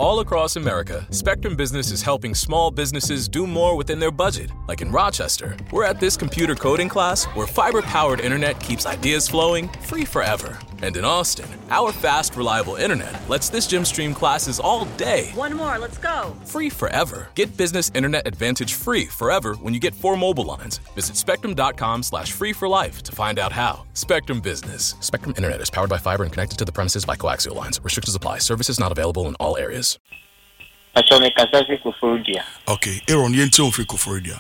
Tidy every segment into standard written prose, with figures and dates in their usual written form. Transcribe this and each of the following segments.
All across America, Spectrum Business is helping small businesses do more within their budget. Like in Rochester, we're at this computer coding class where fiber-powered internet keeps ideas flowing free forever. And in Austin, our fast, reliable internet lets this gym stream classes all day. One more, let's go. Free forever. Get Business Internet Advantage free forever when you get 4 mobile lines. Visit spectrum.com/free for life to find out how. Spectrum Business. Spectrum Internet is powered by fiber and connected to the premises by coaxial lines. Restrictions apply. Services not available in all areas. Okay, Aaron, you ain't free Koforidia.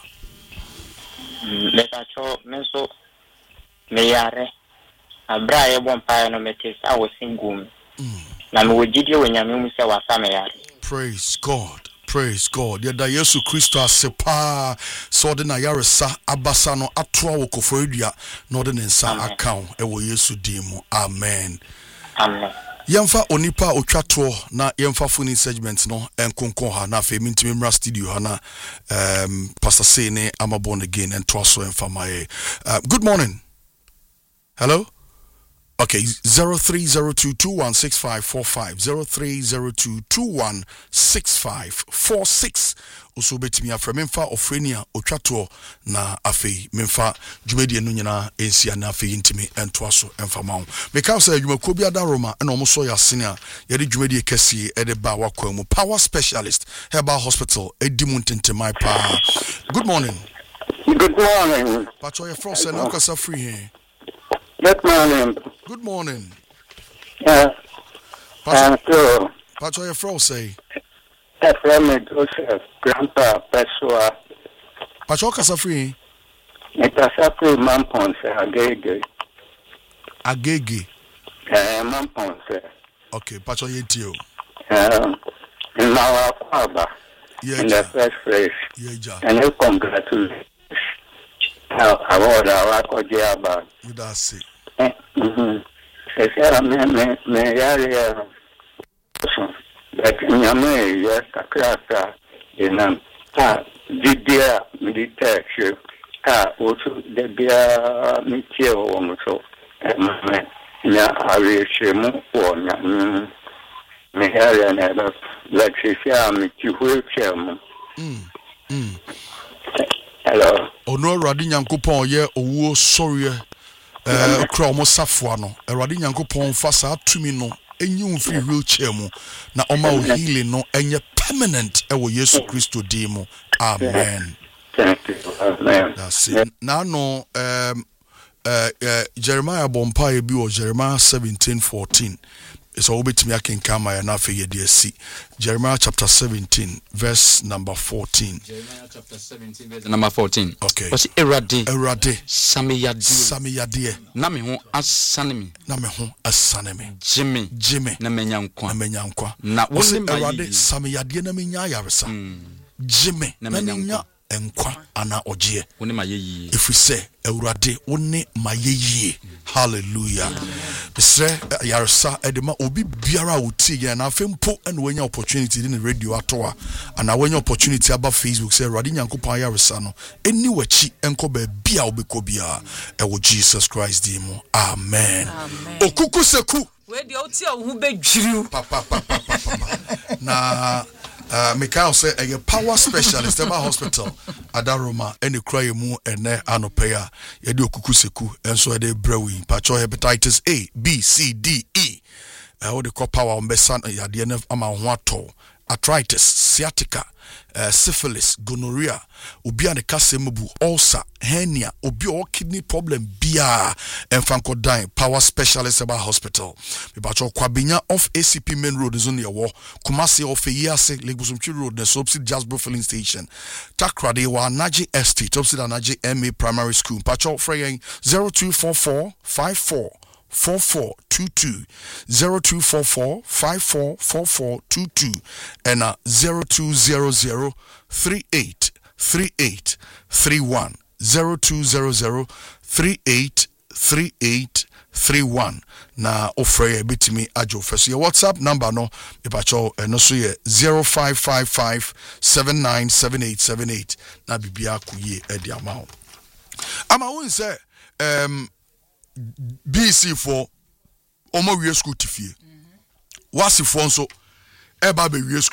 Abraya bompire no metis I was single. Na me wogide wonyame mu se wasame yare. Praise God. Praise God. Yeda Yesu Kristo asepa so de na yaresa abasa no atoa wo Koforidia no de nsa account e wo Yesu dimu. Amen. Amen. Yemfa onipa otwato na yemfa phone segment no enkonkon ha na fe mintimi mra studio ha na Pastor Say ne am born again and twaso emfa my good morning. Hello. Okay, 0302216545 0302216546. Also betimi afre memfa ofrenia otwato na afei memfa dwumadi enu nyina ensia na afei intimi entoaso emfama. Because dwumako bia da Roma na omoso yasene a yede dwumadi ekesi ede ba wakwamu power specialist Herbal Hospital edimuntentemai pa. Good morning. Good morning. Pacho your frost and okasa free here. Good morning. Good morning. Pacho your frost say. Joseph, Grandpa, Pessoa. Pacho okasa free. Metasapri Mamponse, Agege. Mamponse. Okay, Pacho yetio. In our Kwaba. In the first place. And you congratulate. Award our Kojiaba. You da say. Me yare but nyame ya kakrasa enam ta didia military ta otu debia mitie wo so nya arishemu wo nya me yare na ba laksisia mitihu chemu hello ono Awurade Nyankopon ye owuo sori kra omo safo no Awurade Nyankopon fa sa tumi no enyi unfiri wheelchair mu na oma o healing no enye permanent ewo Yesu Kristo dimo. Amen. Thank you. Amen. That's it. Now no Jeremiah bompa ebi o Jeremiah 17:14. So obetimi akenka ya na fe yede asi. Jeremiah chapter 17 verse number 14. Jeremiah chapter 17 verse number 14. Okay. What's Erade Samiyade na me ho asane me Jimmy na menyankwa na woni Erade Samiyade na menya yaresa Jimmy na menya enkwa ana ogie woni mayeyi if we say Awurade woni mayeyi. Hallelujah. Besre yaresa edema obi biara uti ya na afempo and when your opportunity in the radio atoa and when your opportunity about Facebook say Awurade Nyankopon yaresa no eni wachi enko ba bia obeko bia ewo Jesus Christ dimo. Amen. Okuku seku we di oti ohu bedwiriu papa na Mikael say a power specialist Herbal Hospital Adaroma any cry mu ene anopea yedi okuku seku enso ede brewi pacho hepatitis A B C D E what the call power mbesa yade ne ama ho ato arthritis sciatica syphilis gonorrhea obi an kasemubu ulcer hernia obi o kidney problem bia enfanko dan power specialist Herbal Hospital bibacho kwabenya off ACP main road is on your wall Kumasi off Yase Legusumchi road the opposite Jasbro filling station Takrade wa Naji Estate opposite Naji MA primary school pacho fraying 0244 54 4422 0244 544422 and 0200 38 3831 0200 38 3831 na ofre bitimi ajo first your WhatsApp number no epacho no so ye 0555 797878 na bibia kuye edi amount ama won say BC for omo wie school tifie wasi for nso eba be wie